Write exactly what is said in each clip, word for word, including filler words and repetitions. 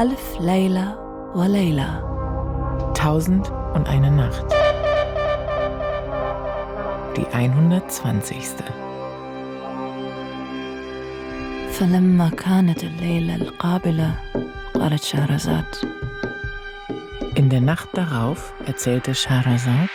Alf Layla wa Layla. Tausend und eine Nacht. Die hundertzwanzigste. فلما كانت الليلة القابلة قالت شهرزاد. In der Nacht darauf erzählte Scheherazad: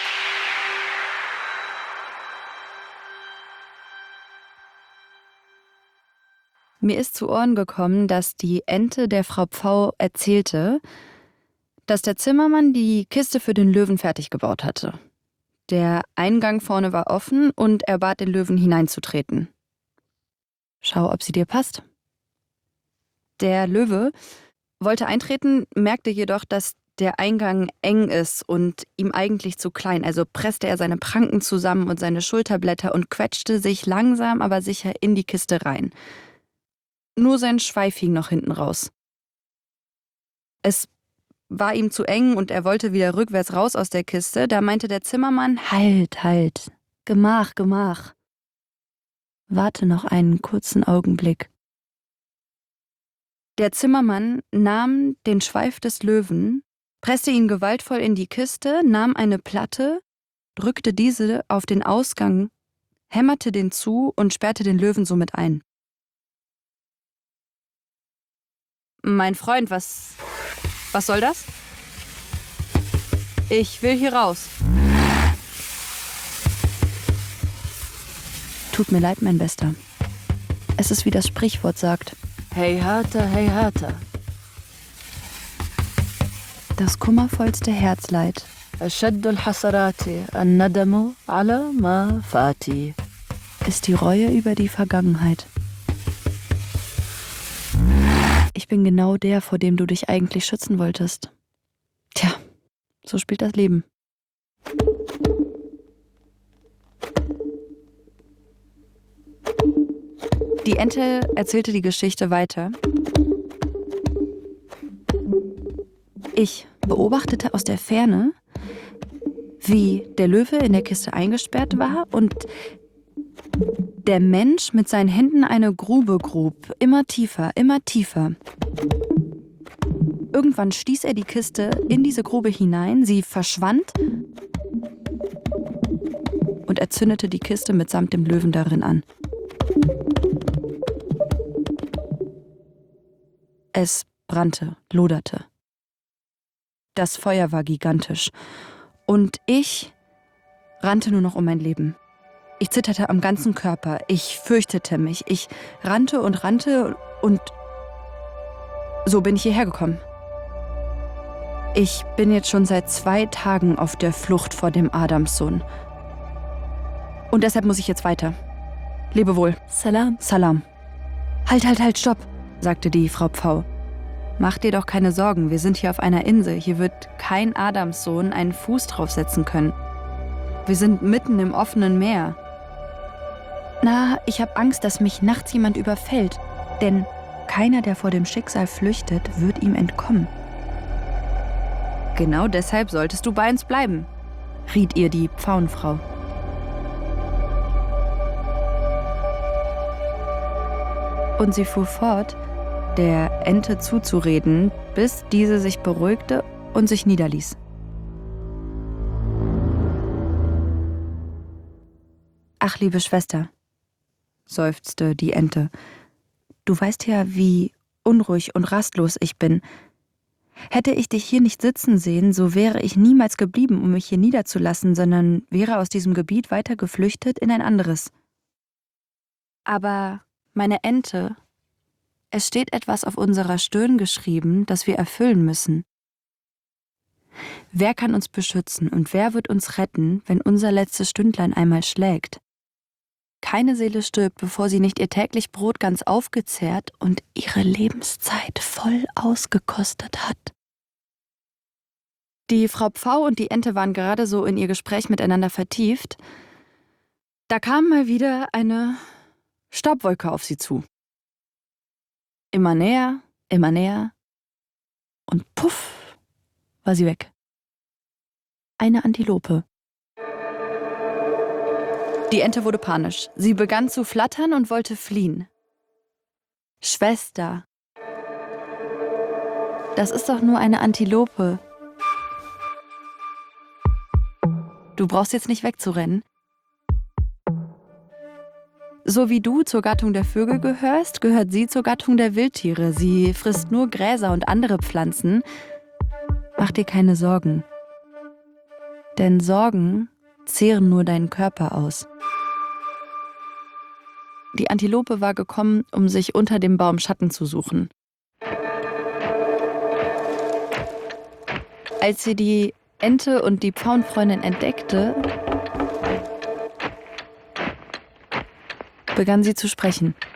Mir ist zu Ohren gekommen, dass die Ente der Frau Pfau erzählte, dass der Zimmermann die Kiste für den Löwen fertig gebaut hatte. Der Eingang vorne war offen und er bat den Löwen hineinzutreten. Schau, ob sie dir passt. Der Löwe wollte eintreten, merkte jedoch, dass der Eingang eng ist und ihm eigentlich zu klein. Also presste er seine Pranken zusammen und seine Schulterblätter und quetschte sich langsam, aber sicher in die Kiste rein. Nur sein Schweif hing noch hinten raus. Es war ihm zu eng und er wollte wieder rückwärts raus aus der Kiste. Da meinte der Zimmermann: Halt, halt, Gemach, Gemach. Warte noch einen kurzen Augenblick. Der Zimmermann nahm den Schweif des Löwen, presste ihn gewaltvoll in die Kiste, nahm eine Platte, drückte diese auf den Ausgang, hämmerte den zu und sperrte den Löwen somit ein. Mein Freund, was, was soll das? Ich will hier raus. Tut mir leid, mein Bester. Es ist, wie das Sprichwort sagt. Heyhata, heyhata. Das kummervollste Herzleid أشد الحسرات الندم على ما فات. ist die Reue über die Vergangenheit. Ich bin genau der, vor dem du dich eigentlich schützen wolltest. Tja, so spielt das Leben. Die Ente erzählte die Geschichte weiter. Ich beobachtete aus der Ferne, wie der Löwe in der Kiste eingesperrt war und der Mensch mit seinen Händen eine Grube grub, immer tiefer, immer tiefer. Irgendwann stieß er die Kiste in diese Grube hinein, sie verschwand und er zündete die Kiste mitsamt dem Löwen darin an. Es brannte, loderte. Das Feuer war gigantisch und ich rannte nur noch um mein Leben. Ich zitterte am ganzen Körper, ich fürchtete mich, ich rannte und rannte und so bin ich hierher gekommen. Ich bin jetzt schon seit zwei Tagen auf der Flucht vor dem Adamssohn. Und deshalb muss ich jetzt weiter. Lebe wohl. Salam. Salam. Halt, halt, halt, stopp, sagte die Frau Pfau. Mach dir doch keine Sorgen, wir sind hier auf einer Insel. Hier wird kein Adamssohn einen Fuß draufsetzen können. Wir sind mitten im offenen Meer. Na, ich habe Angst, dass mich nachts jemand überfällt. Denn keiner, der vor dem Schicksal flüchtet, wird ihm entkommen. Genau deshalb solltest du bei uns bleiben, riet ihr die Pfauenfrau. Und sie fuhr fort, der Ente zuzureden, bis diese sich beruhigte und sich niederließ. Ach, liebe Schwester, seufzte die Ente, du weißt ja, wie unruhig und rastlos ich bin. Hätte ich dich hier nicht sitzen sehen, so wäre ich niemals geblieben, um mich hier niederzulassen, sondern wäre aus diesem Gebiet weiter geflüchtet in ein anderes. Aber, meine Ente, es steht etwas auf unserer Stirn geschrieben, das wir erfüllen müssen. Wer kann uns beschützen und wer wird uns retten, wenn unser letztes Stündlein einmal schlägt? Keine Seele stirbt, bevor sie nicht ihr täglich Brot ganz aufgezehrt und ihre Lebenszeit voll ausgekostet hat. Die Frau Pfau und die Ente waren gerade so in ihr Gespräch miteinander vertieft. Da kam mal wieder eine Staubwolke auf sie zu. Immer näher, immer näher und puff, war sie weg. Eine Antilope. Die Ente wurde panisch. Sie begann zu flattern und wollte fliehen. Schwester, das ist doch nur eine Antilope. Du brauchst jetzt nicht wegzurennen. So wie du zur Gattung der Vögel gehörst, gehört sie zur Gattung der Wildtiere. Sie frisst nur Gräser und andere Pflanzen. Mach dir keine Sorgen. Denn Sorgen zehren nur deinen Körper aus. Die Antilope war gekommen, um sich unter dem Baum Schatten zu suchen. Als sie die Ente und die Pfauenfreundin entdeckte, begann sie zu sprechen.